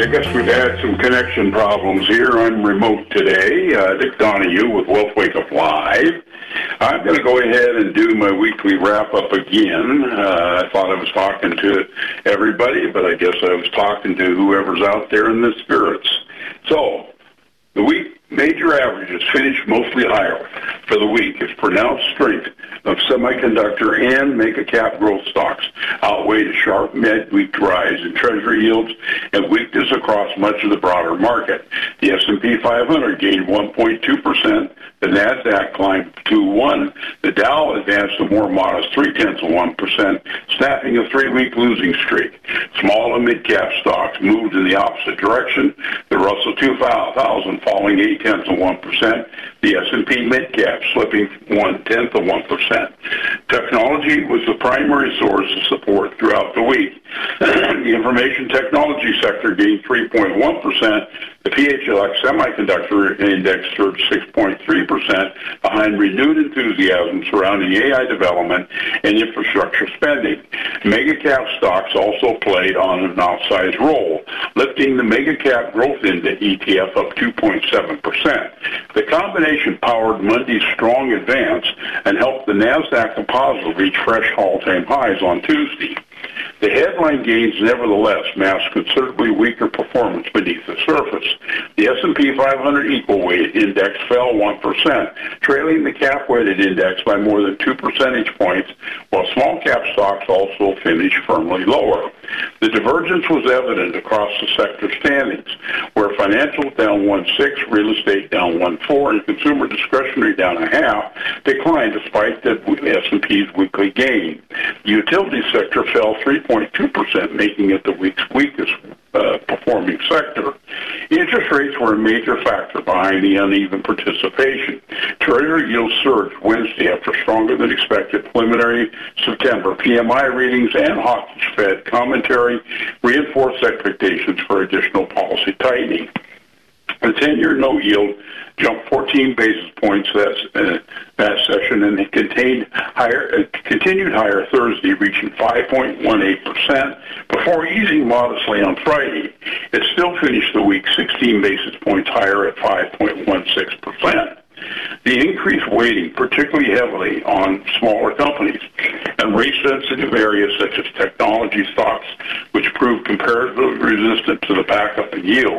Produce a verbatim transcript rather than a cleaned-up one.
I guess we've had some connection problems here. I'm remote today. Uh, Dick Donahue with Wealth Wake Up Live. I'm going to go ahead and do my weekly wrap-up again. Uh, I thought I was talking to everybody, but I guess I was talking to whoever's out there in the spirits. So, the week major averages finished mostly higher for the week as pronounced strength of semiconductor and mega-cap growth stocks outweighed a sharp mid-week rise in Treasury yields and weakness across much of the broader market. The S and P five hundred gained one point two percent. The NASDAQ climbed two point one percent. The Dow advanced a more modest three tenths of one percent, snapping a three-week losing streak. Small and mid-cap stocks moved in the opposite direction. The Russell two thousand falling eight tenths of one percent. The S and P mid-cap slipping one tenth of one percent. Technology was the primary source of support throughout the week. The information technology sector gained three point one percent. The P H L X Semiconductor Index surged six point three percent behind renewed enthusiasm surrounding A I development and infrastructure spending. Mega-cap stocks also played on an outsized role, lifting the Mega-cap Growth Index E T F up two point seven percent. The combination powered Monday's strong advance and helped the NASDAQ Composite reach fresh all-time highs on Tuesday. The headline gains, nevertheless, masked considerably weaker performance beneath the surface. The S and P five hundred Equal Weight Index fell one percent, trailing the cap-weighted index by more than two percentage points, while small-cap stocks also finished firmly lower. The divergence was evident across the sector standings, where financials down one point six, real estate down one point four, and consumer discretionary down a half, declined despite the S and P's weekly gain. The utility sector fell three point two percent, making it the week's weakest uh, performing sector. Interest rates were a major factor behind the uneven participation. Treasury yields surged Wednesday after stronger than expected preliminary September P M I readings and hawkish Fed commentary reinforced expectations for additional policy tightening. The ten-year note yield jumped fourteen basis points that, uh, that session, and it contained higher, uh, continued higher Thursday, reaching five point one eight percent before easing modestly on Friday. It still finished the week sixteen basis points higher at five point one six percent. The increased weighting particularly heavily on smaller companies and rate-sensitive areas such as technology stocks, which proved comparatively resistant to the backup in yield.